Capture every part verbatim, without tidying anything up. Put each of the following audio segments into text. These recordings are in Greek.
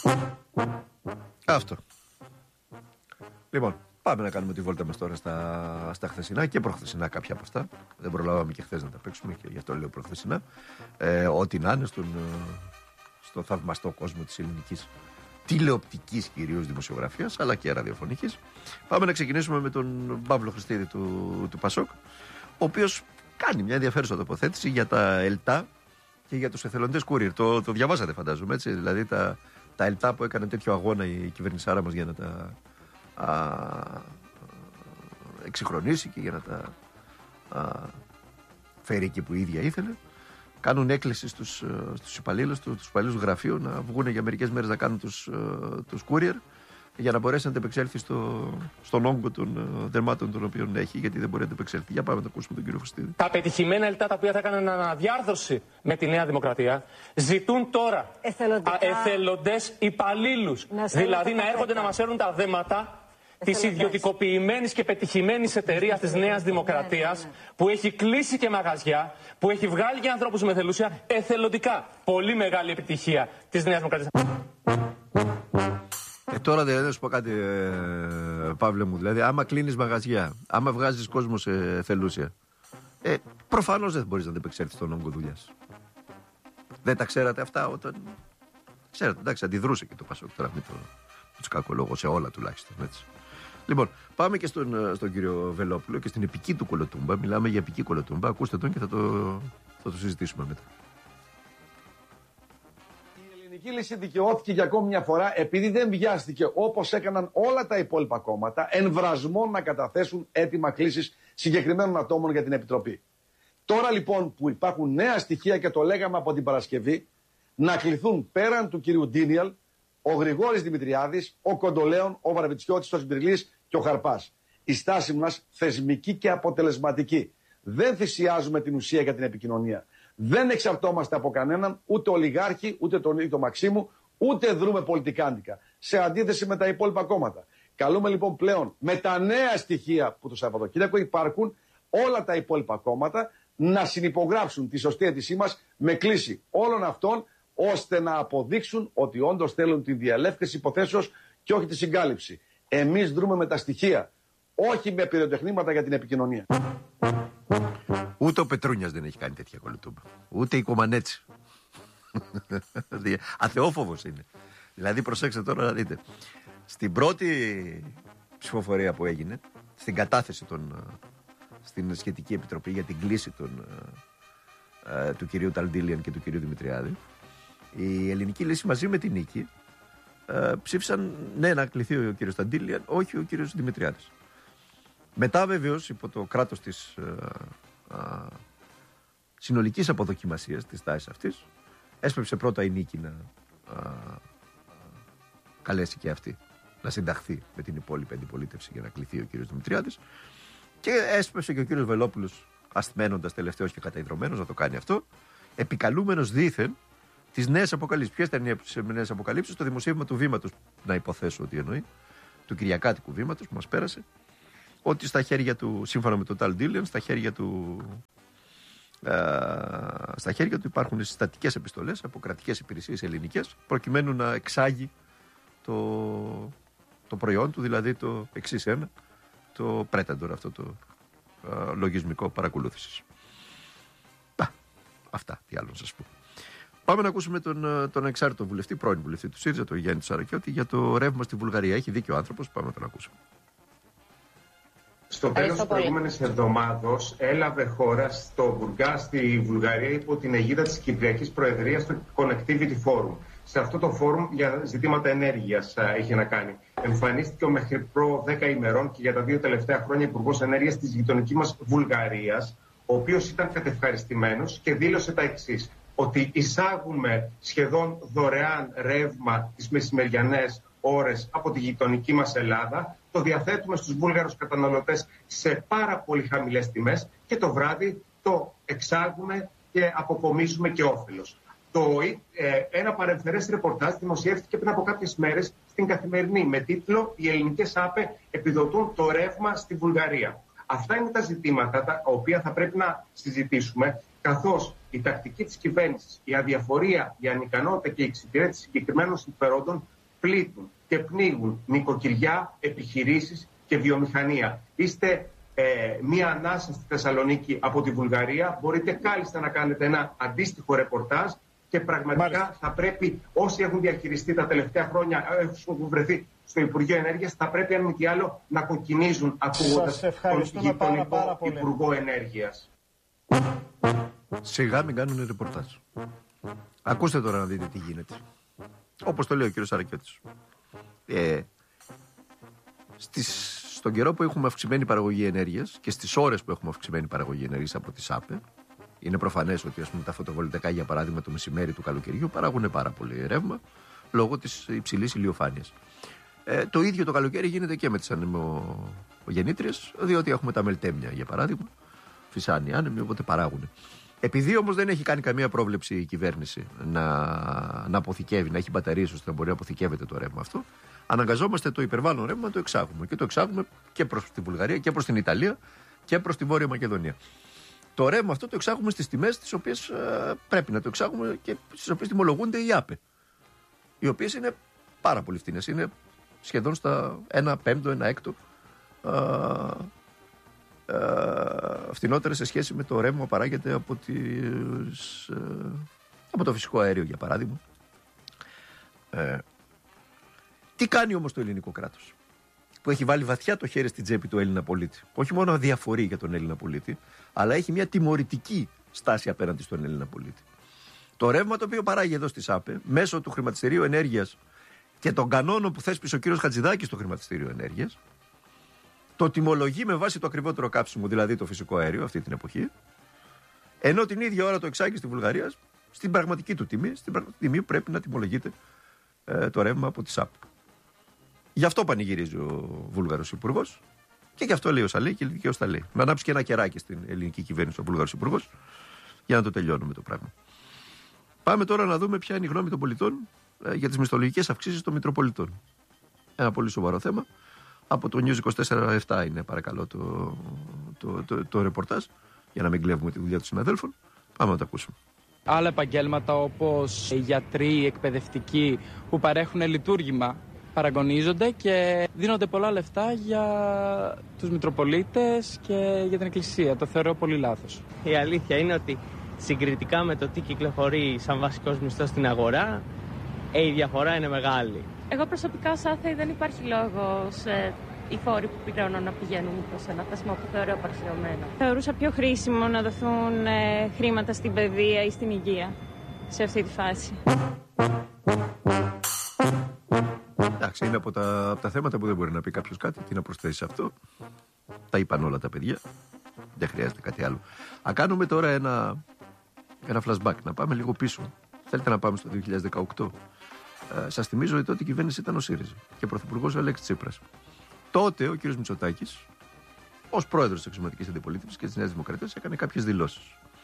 Αυτό. Λοιπόν, πάμε να κάνουμε τη βόλτα μας τώρα στα, στα χθεσινά και προχθεσινά κάποια από αυτά. Δεν προλάβαμε και χθες να τα παίξουμε και γι' αυτό λέω προχθεσινά. Ε, ό,τι να είναι στον, στο θαυμαστό κόσμο της ελληνικής τηλεοπτικής κυρίως δημοσιογραφίας, αλλά και ραδιοφωνικής. Πάμε να ξεκινήσουμε με τον Παύλο Χριστίδη του, του Πασόκ, ο οποίος κάνει μια ενδιαφέρουσα τοποθέτηση για τα ΕΛΤΑ και για τους εθελοντές courier. Το, το διαβάσατε φαντάζομαι, έτσι, δηλαδή τα, τα ΕΛΤΑ που έκανε τέτοιο αγώνα η κυβερνησάρα μας για να τα α, εξυγχρονίσει και για να τα α, φέρει εκεί που η ίδια ήθελε. Κάνουν έκκληση στους, στους υπαλλήλους του, τους υπαλλήλους του γραφείου να βγουν για μερικές μέρες να κάνουν τους, τους courier για να μπορέσει να αντεπεξέλθει στο, στον όγκο των δερμάτων των οποίων έχει, γιατί δεν μπορεί να αντεπεξέλθει. Για πάμε να ακούσουμε τον κύριο Χριστίδη. Τα πετυχημένα ΕΛΤΑ τα οποία θα έκαναν αναδιάρθρωση με τη Νέα Δημοκρατία ζητούν τώρα εθελοντές υπαλλήλους. Δηλαδή να έρχονται να μας φέρουν τα δέματα της ιδιωτικοποιημένης και πετυχημένης εταιρείας της Νέας Δημοκρατίας, ναι, ναι, ναι, που έχει κλείσει και μαγαζιά, που έχει βγάλει και ανθρώπους με θελούσια εθελοντικά. Πολύ μεγάλη επιτυχία της Νέας Δημοκρατίας. Ε, τώρα δεν θα σου πω κάτι, ε, Παύλε μου. Δηλαδή, άμα κλείνεις μαγαζιά, άμα βγάζεις κόσμο σε θελούσια, ε, προφανώς δεν μπορείς να αντεπεξέλθεις στον όγκο δουλειάς. Δεν τα ξέρατε αυτά όταν. Ξέρατε, εντάξει, αντιδρούσε και το Πασόκ τώρα με το, το κακολόγο σε όλα τουλάχιστον. Έτσι. Λοιπόν, πάμε και στον, στον κύριο Βελόπουλο και στην επική του κολοτούμπα. Μιλάμε για επική κολοτούμπα. Ακούστε τον και θα το, θα το συζητήσουμε μετά. Η ελληνική λύση δικαιώθηκε για ακόμη μια φορά επειδή δεν βιάστηκε, όπως έκαναν όλα τα υπόλοιπα κόμματα, εμβρασμόν να καταθέσουν έτοιμα κλήσης συγκεκριμένων ατόμων για την Επιτροπή. Τώρα λοιπόν που υπάρχουν νέα στοιχεία και το λέγαμε από την Παρασκευή, να κληθούν πέραν του κυρίου Ντίνιαλ ο Γρηγόρης Δημητριάδης, ο Κοντολέων, ο Βαρβιτσιώτης, ο Σμπυρλής και ο Χαρπάς. Η στάση μας θεσμική και αποτελεσματική. Δεν θυσιάζουμε την ουσία για την επικοινωνία. Δεν εξαρτώμαστε από κανέναν, ούτε ολιγάρχη, ούτε τον ίδιο Μαξίμου, ούτε δρούμε πολιτικάντικα. Σε αντίθεση με τα υπόλοιπα κόμματα. Καλούμε λοιπόν πλέον με τα νέα στοιχεία που το Σαββατοκύριακο υπάρχουν όλα τα υπόλοιπα κόμματα να συνυπογράψουν τη σωστή αίτησή μας με κλίση όλων αυτών, ώστε να αποδείξουν ότι όντως θέλουν τη διαλεύκριση υποθέσεως και όχι τη συγκάλυψη. Εμείς δρούμε με τα στοιχεία, όχι με πυροτεχνήματα για την επικοινωνία. Ούτε ο Πετρούνιας δεν έχει κάνει τέτοια κολοτούμπα. Ούτε η Κομανέτσι. Αθεόφοβος είναι. Δηλαδή προσέξτε τώρα να δείτε. Στην πρώτη ψηφοφορία που έγινε, στην κατάθεση των, στην σχετική επιτροπή για την κλίση των, του κυρίου Ταλντίλιαν και του κυρίου Δημητριάδη, η ελληνική λύση μαζί με την νίκη ε, ψήφισαν ναι να κληθεί ο κύριος Ταλντίλιαν, όχι ο κύριος Δημητριάδης. Μετά βεβαίως υπό το κράτος της ε, ε, συνολικής αποδοκιμασίας της τάσης αυτής έσπευσε πρώτα η νίκη να ε, καλέσει και αυτή να συνταχθεί με την υπόλοιπη αντιπολίτευση για να κληθεί ο κύριος Δημητριάδης και έσπευσε και ο κύριος Βελόπουλος ασθμένοντας τελευταίος και καταϊδρωμένος να το κάνει αυτό, επικαλούμενος δήθεν τις νέες αποκαλύψεις. Ποιες ήταν οι νέες αποκαλύψεις? Το δημοσίευμα του Βήματος, να υποθέσω ότι εννοεί, του Κυριακάτικου Βήματος που μας πέρασε, ότι στα χέρια του, σύμφωνα με τον Ταλντίλιαν, στα χέρια του, ε, στα χέρια του υπάρχουν συστατικές επιστολές από κρατικές υπηρεσίες ελληνικές, προκειμένου να εξάγει το, το προϊόν του, δηλαδή το εξής ένα, το Predator, αυτό το ε, λογισμικό παρακολούθησης. Α, αυτά, τι άλλο να σας πω. Πάμε να ακούσουμε τον, τον εξάρτητο βουλευτή, πρώην βουλευτή του ΣΥΡΙΖΑ, τον Γιάννη Τσαρακιώτη, για το ρεύμα στη Βουλγαρία. Έχει δίκιο ο άνθρωπος, πάμε να τον ακούσουμε. Στο τέλος της προηγούμενης εβδομάδος έλαβε χώρα στο Μπουργκά, στη Βουλγαρία, υπό την αιγίδα της Κυπριακής Προεδρίας, το Connectivity Forum. Σε αυτό το φόρουμ για ζητήματα ενέργειας είχε να κάνει. Εμφανίστηκε ο μέχρι προ δέκα ημερών και για τα δύο τελευταία χρόνια Υπουργός Ενέργειας της γειτονικής μας Βουλγαρίας, ο οποίος ήταν κατευχαριστημένος και δήλωσε τα εξής: ότι εισάγουμε σχεδόν δωρεάν ρεύμα τις μεσημεριανές ώρες από τη γειτονική μας Ελλάδα, το διαθέτουμε στους Βούλγαρους καταναλωτές σε πάρα πολύ χαμηλές τιμές και το βράδυ το εξάγουμε και αποκομίζουμε και όφελος. Το, ε, ένα παρεμφερές ρεπορτάζ δημοσιεύτηκε πριν από κάποιες μέρες στην Καθημερινή με τίτλο «Οι ελληνικές ΑΠΕ επιδοτούν το ρεύμα στη Βουλγαρία». Αυτά είναι τα ζητήματα τα οποία θα πρέπει να συζητήσουμε, καθώς η τακτική της κυβέρνησης, η αδιαφορία, η ανικανότητα και η εξυπηρέτηση συγκεκριμένων συμφερόντων πλήττουν και πνίγουν νοικοκυριά, επιχειρήσεις και βιομηχανία. Είστε ε, μία ανάσα στη Θεσσαλονίκη από τη Βουλγαρία. Μπορείτε κάλλιστα να κάνετε ένα αντίστοιχο ρεπορτάζ και πραγματικά Μάλιστα. θα πρέπει όσοι έχουν διαχειριστεί τα τελευταία χρόνια, έχουν βρεθεί στο Υπουργείο Ενέργειας, θα πρέπει αν μη τι άλλο να κοκκινίζουν ακούγοντας τον γειτονικό Υπουργό Ενέργειας. Σιγά μην κάνουν ρεπορτάζ. Ακούστε τώρα να δείτε τι γίνεται. Όπως το λέει ο κύριος Σαρακιώτης. Ε, στις, στον καιρό που έχουμε αυξημένη παραγωγή ενέργειας και στις ώρες που έχουμε αυξημένη παραγωγή ενέργειας από τη ΣΑΠΕ, είναι προφανές ότι ας πούμε, τα φωτοβολταϊκά, για παράδειγμα, το μεσημέρι του καλοκαιριού παράγουν πάρα πολύ ρεύμα λόγω της υψηλής ηλιοφάνειας. Ε, το ίδιο το καλοκαίρι γίνεται και με τις ανεμογεννήτριες, διότι έχουμε τα μελτέμια, για παράδειγμα. Φυσάνει άνεμοι, οπότε παράγουν. Επειδή όμως δεν έχει κάνει καμία πρόβλεψη η κυβέρνηση να, να αποθηκεύει, να έχει μπαταρίες ώστε να μπορεί να αποθηκεύεται το ρεύμα αυτό, αναγκαζόμαστε το υπερβάλλον ρεύμα να το εξάγουμε. Και το εξάγουμε και προς τη Βουλγαρία και προς την Ιταλία και προς τη Βόρεια Μακεδονία. Το ρεύμα αυτό το εξάγουμε στις τιμές τις οποίες ε, πρέπει να το εξάγουμε και στις οποίες τιμολογούνται οι ΑΠΕ. Οι οποίες είναι πάρα πολύ φτηνές. Είναι σχεδόν στα ένα πέμπτο, ένα έκτο ε, ε, φτηνότερες σε σχέση με το ρεύμα που παράγεται από, τις, ε, από το φυσικό αέριο, για παράδειγμα. Ε, τι κάνει όμως το ελληνικό κράτος, που έχει βάλει βαθιά το χέρι στην τσέπη του Έλληνα πολίτη? Όχι μόνο αδιαφορεί για τον Έλληνα πολίτη, αλλά έχει μια τιμωρητική στάση απέναντι στον Έλληνα πολίτη. Το ρεύμα το οποίο παράγει εδώ στη ΣΑΠΕ, μέσω του χρηματιστηρίου ενέργειας και των κανόνων που θέσπισε ο κύριος Χατζηδάκης στο χρηματιστήριο ενέργειας, το τιμολογεί με βάση το ακριβότερο κάψιμο, δηλαδή το φυσικό αέριο, αυτή την εποχή, ενώ την ίδια ώρα το εξάγει στη Βουλγαρία στην πραγματική του τιμή, στην πραγματική τιμή που πρέπει να τιμολογείται ε, το ρεύμα από τη ΣΑΠ. Γι' αυτό πανηγυρίζει ο Βούλγαρος Υπουργός και γι' αυτό λέει όσα λέει και δικαίως τα λέει. Να ανάψει και ένα κεράκι στην ελληνική κυβέρνηση ο Βούλγαρος Υπουργός για να το τελειώνουμε το πράγμα. Πάμε τώρα να δούμε ποια είναι η γνώμη των πολιτών ε, για τις μισθολογικές αυξήσεις των Μητροπολιτών. Ένα πολύ σοβαρό θέμα. Από το News είκοσι τέσσερα επτά είναι παρακαλώ το, το, το, το, το ρεπορτάζ, για να μην κλέβουμε τη δουλειά των συναδέλφων. Πάμε να το ακούσουμε. Άλλα επαγγέλματα όπως οι γιατροί, οι εκπαιδευτικοί που παρέχουν λειτουργήμα παραγωνίζονται και δίνονται πολλά λεφτά για τους Μητροπολίτες και για την Εκκλησία. Το θεωρώ πολύ λάθος. Η αλήθεια είναι ότι συγκριτικά με το τι κυκλοφορεί σαν βασικός μισθός στην αγορά, η διαφορά είναι μεγάλη. Εγώ προσωπικά ως άθεη δεν υπάρχει λόγος ε, οι φόροι που πληρώνω να πηγαίνουν προς ένα θεσμό που θεωρώ απαρχαιωμένο. Θεωρούσα πιο χρήσιμο να δοθούν ε, χρήματα στην παιδεία ή στην υγεία σε αυτή τη φάση. Εντάξει, είναι από τα, από τα θέματα που δεν μπορεί να πει κάποιος κάτι. Τι να προσθέσει σε αυτό? Τα είπαν όλα τα παιδιά. Δεν χρειάζεται κάτι άλλο. Α, κάνουμε τώρα ένα, ένα flashback. Να πάμε λίγο πίσω. Θέλετε να πάμε στο δύο χιλιάδες δεκαοκτώ? Ε, σας θυμίζω ότι τότε η κυβέρνηση ήταν ο ΣΥΡΙΖΑ και πρωθυπουργός ο Αλέξης Τσίπρας. Τότε ο κ. Μητσοτάκης, ως πρόεδρος της Αξιωματικής Αντιπολίτευσης και της Νέας Δημοκρατίας, έκανε κάποιες δηλώσεις.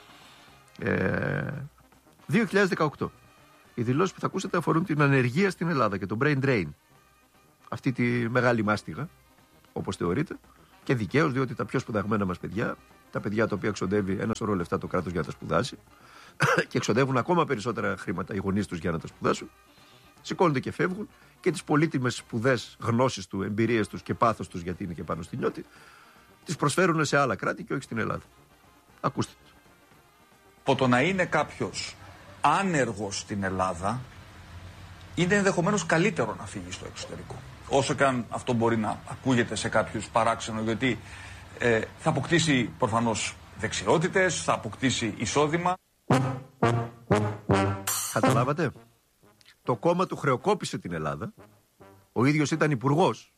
Ε, δύο χιλιάδες δεκαοκτώ. Οι δηλώσεις που θα ακούσετε αφορούν την ανεργία στην Ελλάδα και το brain drain. Αυτή τη μεγάλη μάστιγα, όπως θεωρείται, και δικαίως, διότι τα πιο σπουδαγμένα μας παιδιά, τα παιδιά τα οποία ξοδεύει ένα σωρό λεφτά το κράτος για να τα σπουδάσει και εξοδεύουν ακόμα περισσότερα χρήματα οι γονείς τους για να τα σπουδάσουν, σηκώνονται και φεύγουν και τις πολύτιμες σπουδές, γνώσεις του, εμπειρίες τους και πάθος τους, γιατί είναι και πάνω στη νιώτη, τις προσφέρουν σε άλλα κράτη και όχι στην Ελλάδα. Ακούστε. Από το να είναι κάποιος άνεργος στην Ελλάδα, είναι ενδεχομένως καλύτερο να φύγει στο εξωτερικό. Όσο και αν αυτό μπορεί να ακούγεται σε κάποιους παράξενο, γιατί ε, θα αποκτήσει προφανώς δεξιότητες, θα αποκτήσει εισόδημα. Καταλάβατε? Το κόμμα του χρεοκόπησε την Ελλάδα. Ο ίδιος ήταν υπουργός.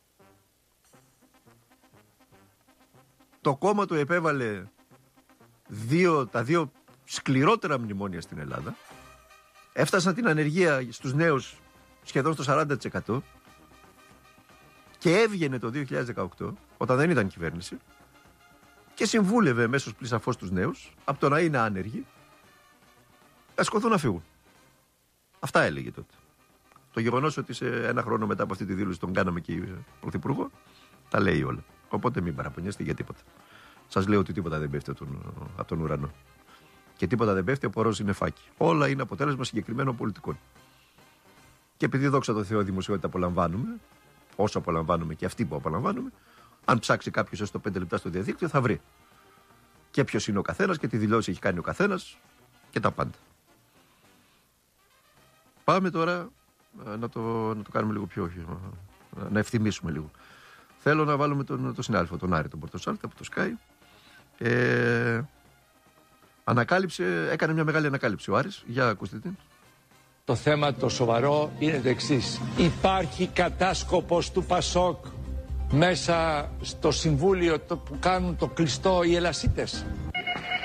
Το κόμμα του επέβαλε δύο, τα δύο σκληρότερα μνημόνια στην Ελλάδα. Έφτασαν την ανεργία στους νέους σχεδόν στο σαράντα τοις εκατό και έβγαινε το δύο χιλιάδες δεκαοκτώ, όταν δεν ήταν κυβέρνηση, και συμβούλευε μέσω πλησαφώς τους νέους από το να είναι άνεργοι να σκοθούν να φύγουν. Αυτά έλεγε τότε. Το γεγονός ότι σε ένα χρόνο μετά από αυτή τη δήλωση τον κάναμε και πρωθυπουργό, τα λέει όλα. Οπότε μην παραπονιέστε για τίποτα. Σας λέω ότι τίποτα δεν πέφτει από τον, από τον ουρανό. Και τίποτα δεν πέφτει από ροζ είναι φάκι. Όλα είναι αποτέλεσμα συγκεκριμένων πολιτικών. Και επειδή δόξα τω Θεώ δημοσιότητα απολαμβάνουμε, όσο απολαμβάνουμε και αυτοί που απολαμβάνουμε, αν ψάξει κάποιος έστω πέντε λεπτά στο διαδίκτυο θα βρει. Και ποιος είναι ο καθένας και τι δηλώσεις έχει κάνει ο καθένας και τα πάντα. Πάμε τώρα να το, να το κάνουμε λίγο πιο. Να ευθυμίσουμε λίγο. Θέλω να βάλουμε τον, τον συνάδελφο, τον Άρη, τον Πορτοσάλτα από το Sky. Ε, ανακάλυψε, έκανε μια μεγάλη ανακάλυψη ο Άρης. Για ακούστε την. Το θέμα το σοβαρό είναι το εξής. Υπάρχει κατάσκοπος του Πασόκ μέσα στο συμβούλιο το που κάνουν το κλειστό οι ελασίτες.